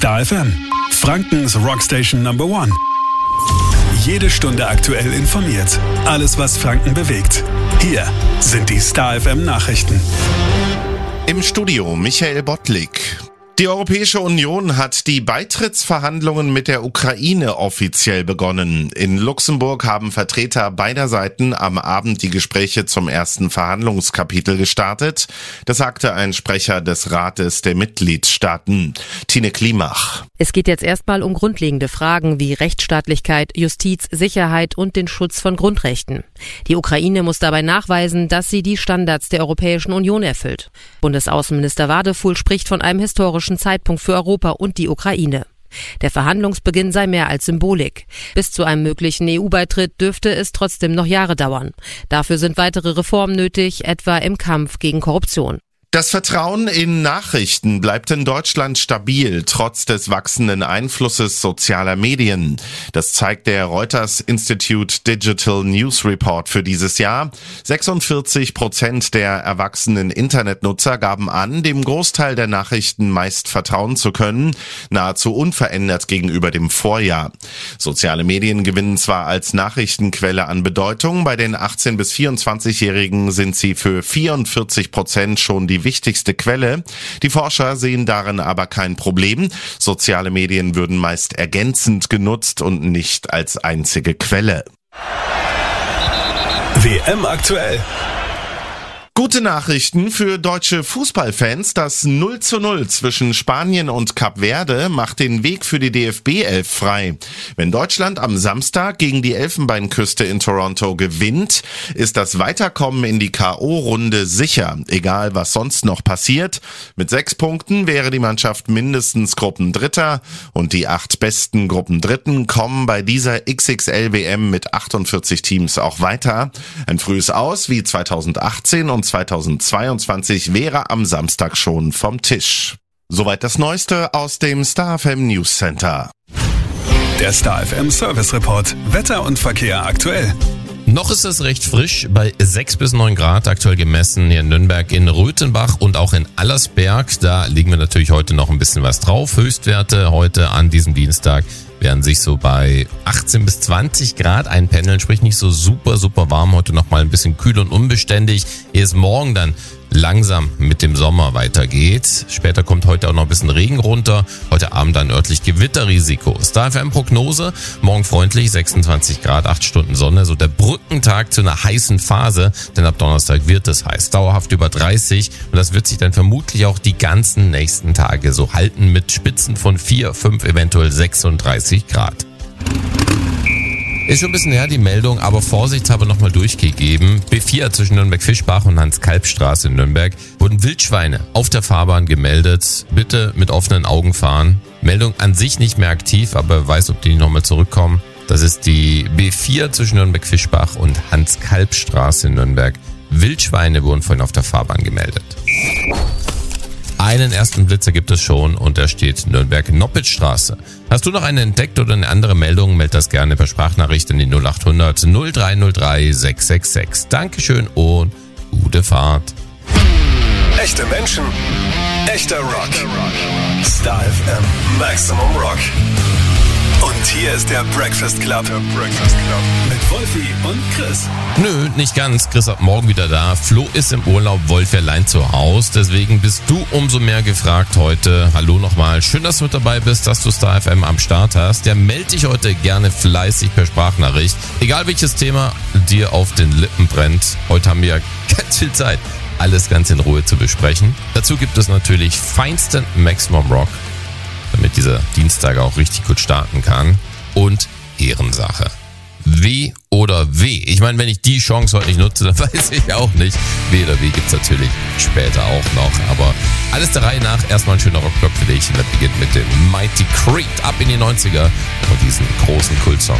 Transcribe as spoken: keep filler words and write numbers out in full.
Star F M, Frankens Rockstation Number One. Jede Stunde aktuell informiert. Alles, was Franken bewegt. Hier sind die Star F M Nachrichten. Im Studio Michael Bottlik. Die Europäische Union hat die Beitrittsverhandlungen mit der Ukraine offiziell begonnen. In Luxemburg haben Vertreter beider Seiten am Abend die Gespräche zum ersten Verhandlungskapitel gestartet. Das sagte ein Sprecher des Rates der Mitgliedstaaten. Tine Klimach. Es geht jetzt erstmal um grundlegende Fragen wie Rechtsstaatlichkeit, Justiz, Sicherheit und den Schutz von Grundrechten. Die Ukraine muss dabei nachweisen, dass sie die Standards der Europäischen Union erfüllt. Bundesaußenminister Wadefuhl spricht von einem historischen Zeitpunkt für Europa und die Ukraine. Der Verhandlungsbeginn sei mehr als Symbolik. Bis zu einem möglichen E U-Beitritt dürfte es trotzdem noch Jahre dauern. Dafür sind weitere Reformen nötig, etwa im Kampf gegen Korruption. Das Vertrauen in Nachrichten bleibt in Deutschland stabil, trotz des wachsenden Einflusses sozialer Medien. Das zeigt der Reuters Institute Digital News Report für dieses Jahr. sechsundvierzig Prozent der erwachsenen Internetnutzer gaben an, dem Großteil der Nachrichten meist vertrauen zu können, nahezu unverändert gegenüber dem Vorjahr. Soziale Medien gewinnen zwar als Nachrichtenquelle an Bedeutung, bei den achtzehn- bis vierundzwanzigjährigen sind sie für vierundvierzig Prozent schon die wichtigste Quelle. Die Forscher sehen darin aber kein Problem. Soziale Medien würden meist ergänzend genutzt und nicht als einzige Quelle. W M aktuell. Gute Nachrichten für deutsche Fußballfans. Das null zu null zwischen Spanien und Kap Verde macht den Weg für die D F B elf frei. Wenn Deutschland am Samstag gegen die Elfenbeinküste in Toronto gewinnt, ist das Weiterkommen in die K O-Runde sicher, egal was sonst noch passiert. Mit sechs Punkten wäre die Mannschaft mindestens Gruppendritter und die acht besten Gruppendritten kommen bei dieser X X L W M mit achtundvierzig Teams auch weiter. Ein frühes Aus wie zweitausendachtzehn und zweitausendzweiundzwanzig wäre am Samstag schon vom Tisch. Soweit das Neueste aus dem Star F M News Center. Der Star F M Service Report. Wetter und Verkehr aktuell. Noch ist es recht frisch, bei sechs bis neun Grad aktuell gemessen hier in Nürnberg, in Röthenbach und auch in Allersberg. Da liegen wir natürlich heute noch ein bisschen was drauf. Höchstwerte heute an diesem Dienstag werden sich so bei achtzehn bis zwanzig Grad einpendeln, sprich nicht so super, super warm. Heute noch mal ein bisschen kühl und unbeständig. Ehe es morgen dann langsam mit dem Sommer weitergeht. Später kommt heute auch noch ein bisschen Regen runter. Heute Abend dann örtlich Gewitterrisiko. Star F M Prognose, morgen freundlich, sechsundzwanzig Grad, acht Stunden Sonne. So der Brückentag zu einer heißen Phase, denn ab Donnerstag wird es heiß. Dauerhaft über dreißig und das wird sich dann vermutlich auch die ganzen nächsten Tage so halten mit Spitzen von vier, fünf, eventuell sechsunddreißig Grad. Ist schon ein bisschen her, die Meldung, aber vorsichtshalber nochmal durchgegeben. B vier zwischen Nürnberg-Fischbach und Hans-Kalb-Straße in Nürnberg wurden Wildschweine auf der Fahrbahn gemeldet. Bitte mit offenen Augen fahren. Meldung an sich nicht mehr aktiv, aber wer weiß, ob die nicht nochmal zurückkommen. Das ist die B vier zwischen Nürnberg-Fischbach und Hans-Kalb-Straße in Nürnberg. Wildschweine wurden vorhin auf der Fahrbahn gemeldet. Einen ersten Blitzer gibt es schon und da steht Nürnberg-Noppitzstraße. Hast du noch einen entdeckt oder eine andere Meldung, meld das gerne per Sprachnachricht in die null acht hundert null drei null drei sechs sechs sechs. Dankeschön und gute Fahrt. Echte Menschen, echter Rock. Star F M Maximum Rock. Und hier ist der Breakfast Club. Der Breakfast Club. Mit Wolfi und Chris. Nö, nicht ganz. Chris ab morgen wieder da. Flo ist im Urlaub, Wolfi allein zu Hause. Deswegen bist du umso mehr gefragt heute. Hallo nochmal. Schön, dass du mit dabei bist, dass du Star F M am Start hast. Ja, melde dich heute gerne fleißig per Sprachnachricht. Egal welches Thema dir auf den Lippen brennt. Heute haben wir ganz viel Zeit, alles ganz in Ruhe zu besprechen. Dazu gibt es natürlich feinsten Maximum Rock, damit dieser Dienstag auch richtig gut starten kann. Und Ehrensache. W oder W. Ich meine, wenn ich die Chance heute nicht nutze, dann weiß ich auch nicht. W oder W gibt's natürlich später auch noch. Aber alles der Reihe nach. Erstmal ein schöner Rockblock für dich. Und das beginnt mit dem Mighty Creed ab in die neunziger und diesen großen Kultsong